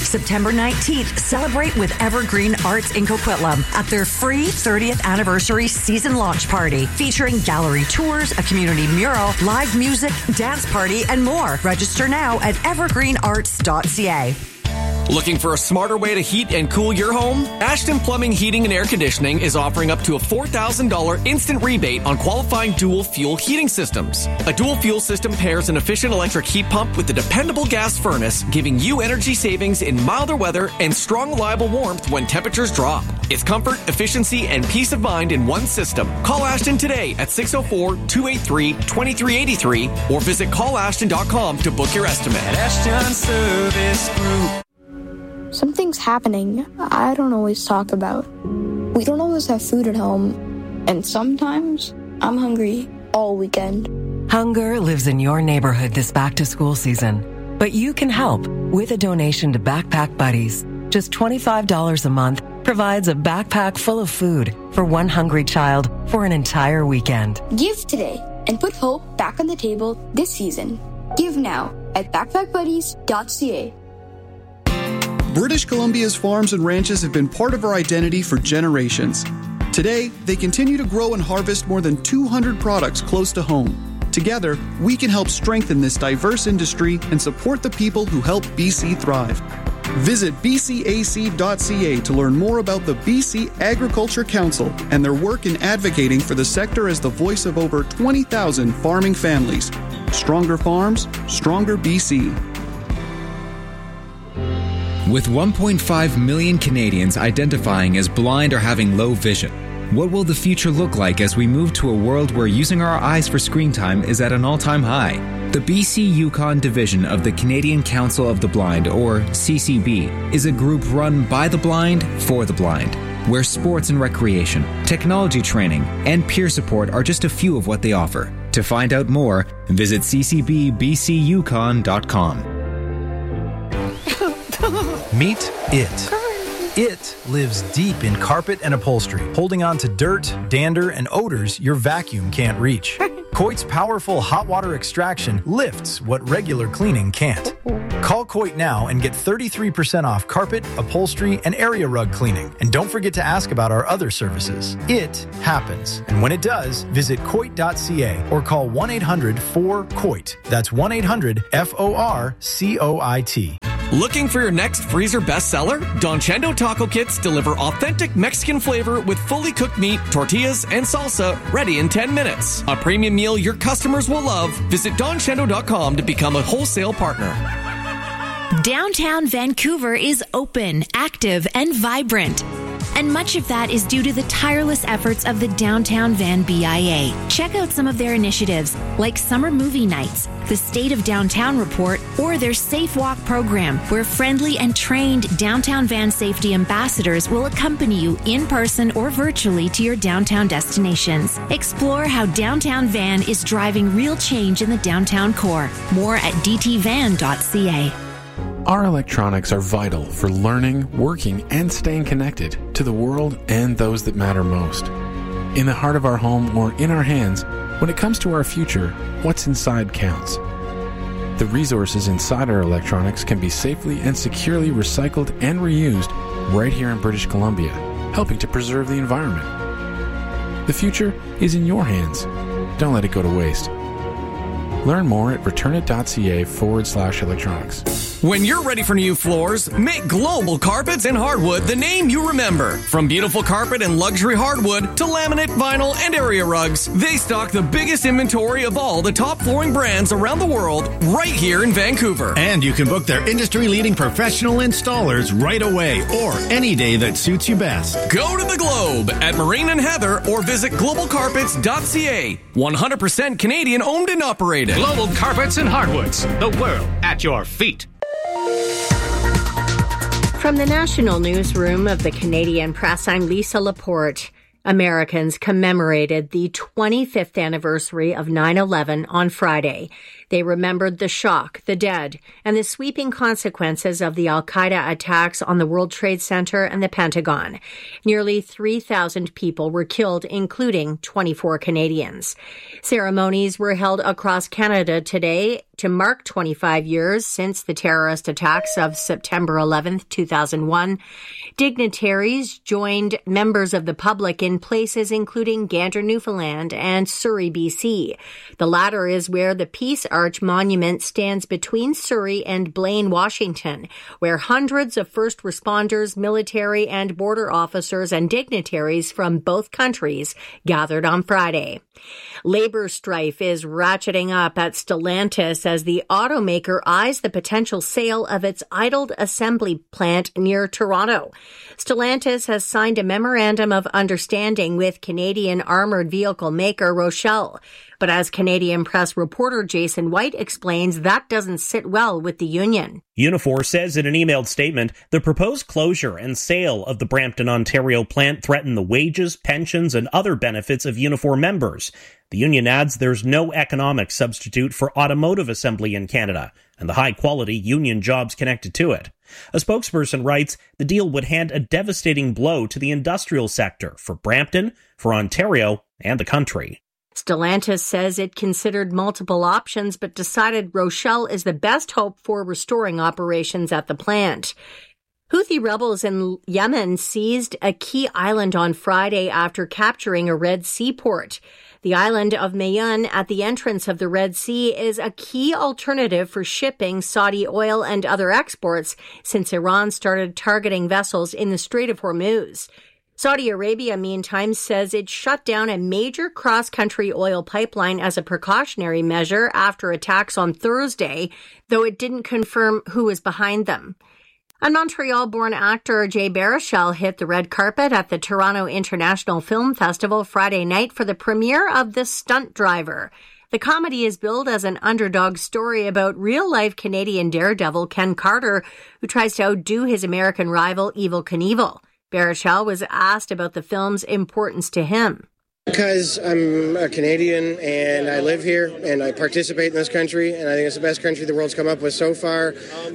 September 19th, celebrate with Evergreen Arts in Coquitlam at their free 30th anniversary season launch party, featuring gallery tours, a community mural, live music, dance party, and more. Register now at evergreenarts.ca. Looking for a smarter way to heat and cool your home? Ashton Plumbing, Heating and Air Conditioning is offering up to a $4,000 instant rebate on qualifying dual fuel heating systems. A dual fuel system pairs an efficient electric heat pump with a dependable gas furnace, giving you energy savings in milder weather and strong, reliable warmth when temperatures drop. It's comfort, efficiency, and peace of mind in one system. Call Ashton today at 604-283-2383 or visit callashton.com to book your estimate. At Ashton Service Group. Something's happening I don't always talk about. We don't always have food at home, and sometimes I'm hungry all weekend. Hunger lives in your neighborhood this back-to-school season, but you can help with a donation to Backpack Buddies. Just $25 a month provides a backpack full of food for one hungry child for an entire weekend. Give today and put hope back on the table this season. Give now at backpackbuddies.ca. British Columbia's farms and ranches have been part of our identity for generations. Today, they continue to grow and harvest more than 200 products close to home. Together, we can help strengthen this diverse industry and support the people who help BC thrive. Visit bcac.ca to learn more about the BC Agriculture Council and their work in advocating for the sector as the voice of over 20,000 farming families. Stronger farms, stronger BC. With 1.5 million Canadians identifying as blind or having low vision, what will the future look like as we move to a world where using our eyes for screen time is at an all-time high? The BC Yukon division of the Canadian Council of the Blind, or CCB, is a group run by the blind for the blind, where sports and recreation, technology training, and peer support are just a few of what they offer. To find out more, visit ccbbcyukon.com. Meet it. It lives deep in carpet and upholstery, holding on to dirt, dander, and odors your vacuum can't reach. Coit's powerful hot water extraction lifts what regular cleaning can't. Call Coit now and get 33% off carpet, upholstery, and area rug cleaning. And don't forget to ask about our other services. It happens. And when it does, visit Coit.ca or call 1-800-4COIT. That's 1-800-FORCOIT. Looking for your next freezer bestseller? Don Chendo Taco Kits deliver authentic Mexican flavor with fully cooked meat, tortillas, and salsa ready in 10 minutes. A premium meal your customers will love. Visit donchendo.com to become a wholesale partner. Downtown Vancouver is open, active, and vibrant. And much of that is due to the tireless efforts of the Downtown Van BIA. Check out some of their initiatives, like summer movie nights, the State of Downtown Report, or their Safe Walk program, where friendly and trained Downtown Van safety ambassadors will accompany you in person or virtually to your downtown destinations. Explore how Downtown Van is driving real change in the downtown core. More at dtvan.ca. Our electronics are vital for learning, working, and staying connected to the world and those that matter most. In the heart of our home or in our hands, when it comes to our future, what's inside counts. The resources inside our electronics can be safely and securely recycled and reused right here in British Columbia, helping to preserve the environment. The future is in your hands. Don't let it go to waste. Learn more at returnit.ca/electronics. When you're ready for new floors, make Global Carpets and Hardwood the name you remember. From beautiful carpet and luxury hardwood to laminate, vinyl, and area rugs, they stock the biggest inventory of all the top flooring brands around the world right here in Vancouver. And you can book their industry-leading professional installers right away or any day that suits you best. Go to the Globe at Marine and Heather or visit globalcarpets.ca. 100% Canadian owned and operated. Global Carpets and Hardwoods, the world at your feet. From the National Newsroom of the Canadian Press, I'm Lisa Laporte. Americans commemorated the 25th anniversary of 9/11 on Friday. They remembered the shock, the dead, and the sweeping consequences of the al-Qaeda attacks on the World Trade Center and the Pentagon. Nearly 3,000 people were killed, including 24 Canadians. Ceremonies were held across Canada today to mark 25 years since the terrorist attacks of September 11th, 2001. Dignitaries joined members of the public in places including Gander, Newfoundland and Surrey, BC. The latter is where the Peace Arch Monument stands between Surrey and Blaine, Washington, where hundreds of first responders, military and border officers and dignitaries from both countries gathered on Friday. Labor strife is ratcheting up at Stellantis as the automaker eyes the potential sale of its idled assembly plant near Toronto. Stellantis has signed a memorandum of understanding with Canadian armored vehicle maker Rochelle. But as Canadian Press reporter Jason White explains, that doesn't sit well with the union. Unifor says in an emailed statement, the proposed closure and sale of the Brampton, Ontario plant threaten the wages, pensions, and other benefits of Unifor members. The union adds there's no economic substitute for automotive assembly in Canada and the high-quality union jobs connected to it. A spokesperson writes, the deal would hand a devastating blow to the industrial sector for Brampton, for Ontario, and the country. Stellantis says it considered multiple options but decided Rochelle is the best hope for restoring operations at the plant. Houthi rebels in Yemen seized a key island on Friday after capturing a Red Sea port. The island of Mayun at the entrance of the Red Sea is a key alternative for shipping Saudi oil and other exports since Iran started targeting vessels in the Strait of Hormuz. Saudi Arabia, meantime, says it shut down a major cross-country oil pipeline as a precautionary measure after attacks on Thursday, though it didn't confirm who was behind them. And Montreal-born actor Jay Baruchel hit the red carpet at the Toronto International Film Festival Friday night for the premiere of The Stunt Driver. The comedy is billed as an underdog story about real-life Canadian daredevil Ken Carter, who tries to outdo his American rival Evel Knievel. Baruchel was asked about the film's importance to him. Because I'm a Canadian and I live here and I participate in this country and I think it's the best country the world's come up with so far.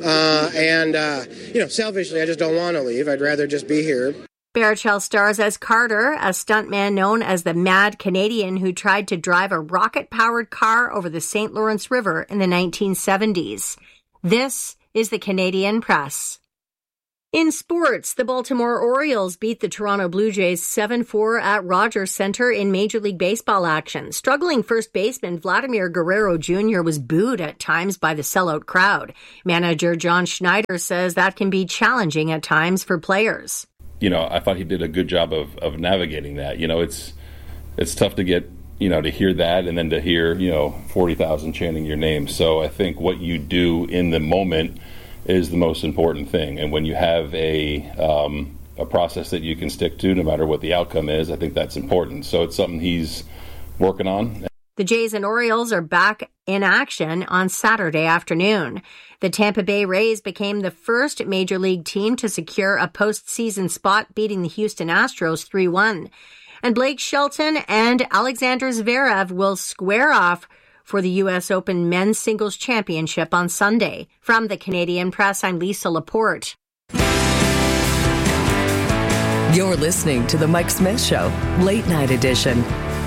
Selfishly, I just don't want to leave. I'd rather just be here. Baruchel stars as Carter, a stuntman known as the Mad Canadian who tried to drive a rocket-powered car over the St. Lawrence River in the 1970s. This is the Canadian Press. In sports, the Baltimore Orioles beat the Toronto Blue Jays 7-4 at Rogers Centre in Major League Baseball action. Struggling first baseman Vladimir Guerrero Jr. was booed at times by the sellout crowd. Manager John Schneider says that can be challenging at times for players. I thought he did a good job of navigating that. It's tough to get, to hear that and then to hear, 40,000 chanting your name. So I think what you do in the moment is the most important thing. And when you have a process that you can stick to, no matter what the outcome is, I think that's important. So it's something he's working on. The Jays and Orioles are back in action on Saturday afternoon. The Tampa Bay Rays became the first Major League team to secure a postseason spot, beating the Houston Astros 3-1. And Blake Shelton and Alexander Zverev will square off for the U.S. Open Men's Singles Championship on Sunday. From the Canadian Press, I'm Lisa Laporte. You're listening to The Mike Smith Show, Late Night Edition.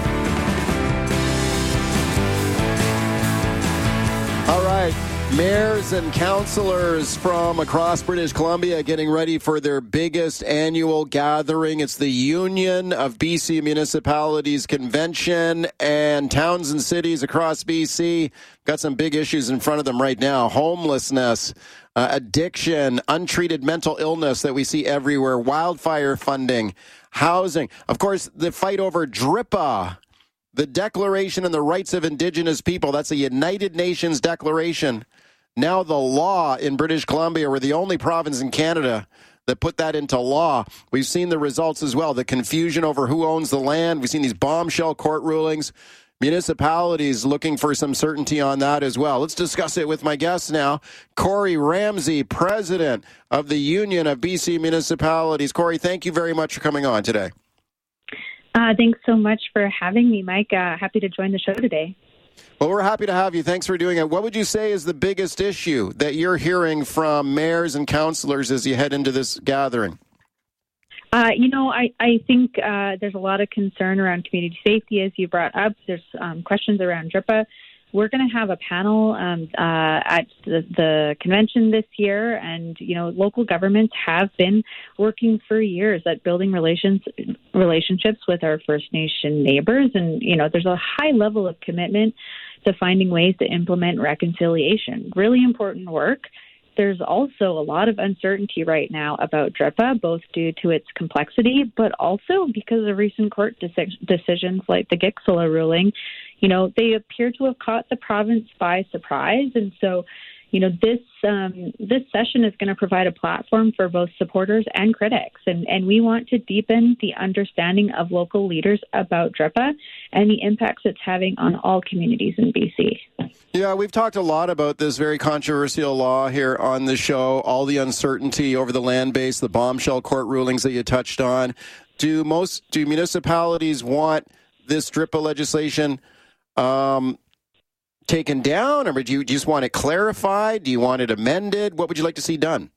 All right. Mayors and councillors from across British Columbia getting ready for their biggest annual gathering. It's the Union of BC Municipalities Convention, and towns and cities across BC got some big issues in front of them right now. Homelessness, addiction, untreated mental illness that we see everywhere, wildfire funding, housing. Of course, the fight over DRIPA, the Declaration on the Rights of Indigenous People. That's a United Nations declaration. Now the law in British Columbia. We're the only province in Canada that put that into law. We've seen the results as well, the confusion over who owns the land. We've seen these bombshell court rulings. Municipalities looking for some certainty on that as well. Let's discuss it with my guest now, Corey Ramsey, president of the Union of BC Municipalities. Corey, thank you very much for coming on today. Thanks so much for having me, Mike. Happy to join the show today. Well, we're happy to have you. Thanks for doing it. What would you say is the biggest issue that you're hearing from mayors and councillors as you head into this gathering? I think there's a lot of concern around community safety, as you brought up. There's questions around DRIPA. We're going to have a panel at the convention this year, and local governments have been working for years at building relationships with our First Nation neighbors, and there's a high level of commitment to finding ways to implement reconciliation. Really important work. There's also a lot of uncertainty right now about DRIPA, both due to its complexity, but also because of recent court decisions like the Gixela ruling. They appear to have caught the province by surprise. And so, this session is going to provide a platform for both supporters and critics. And we want to deepen the understanding of local leaders about DRIPA and the impacts it's having on all communities in BC. Yeah, we've talked a lot about this very controversial law here on the show, all the uncertainty over the land base, the bombshell court rulings that you touched on. Do municipalities want this DRIPA legislation taken down, or do you just want it clarified? Do you want it amended? What would you like to see done?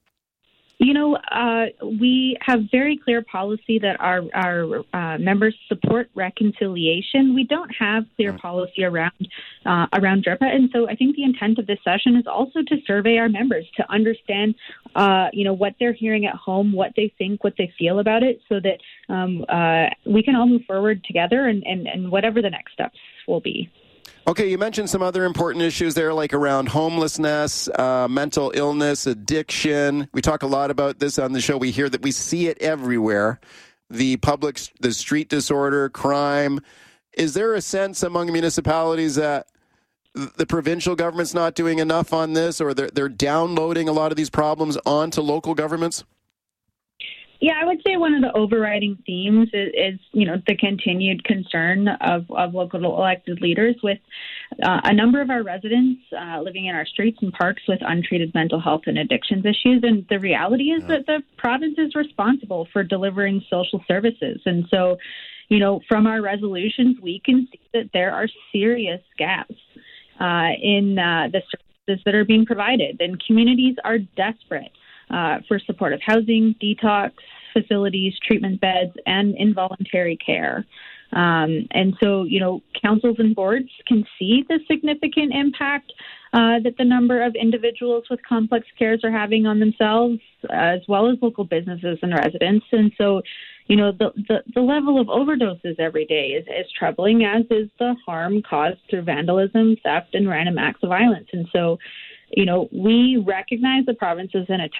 We have very clear policy that our members support reconciliation. We don't have clear policy around DRIPA, and so I think the intent of this session is also to survey our members to understand, what they're hearing at home, what they think, what they feel about it, so that we can all move forward together and whatever the next steps will be. Okay, you mentioned some other important issues there, like around homelessness, mental illness, addiction. We talk a lot about this on the show. We hear that we see it everywhere. The street disorder, crime. Is there a sense among municipalities that the provincial government's not doing enough on this, or they're downloading a lot of these problems onto local governments? Yeah, I would say one of the overriding themes is the continued concern of local elected leaders with a number of our residents living in our streets and parks with untreated mental health and addictions issues. And the reality is that the province is responsible for delivering social services. And so, from our resolutions, we can see that there are serious gaps in the services that are being provided. And communities are desperate for supportive housing, detox facilities, treatment beds, and involuntary care. And so, councils and boards can see the significant impact that the number of individuals with complex cares are having on themselves, as well as local businesses and residents. And so, the level of overdoses every day is troubling, as is the harm caused through vandalism, theft, and random acts of violence. And so, we recognize the province is in a